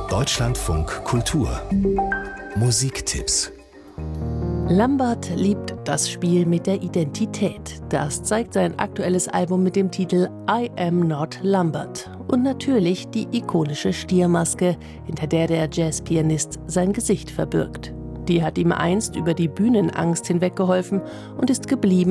Deutschlandfunk Kultur Musiktipps. Lambert liebt das Spiel mit der Identität. Das zeigt sein aktuelles Album mit dem Titel I Am Not Lambert. Und natürlich die ikonische Stiermaske, hinter der der Jazzpianist sein Gesicht verbirgt. Die hat ihm einst über die Bühnenangst hinweggeholfen und ist geblieben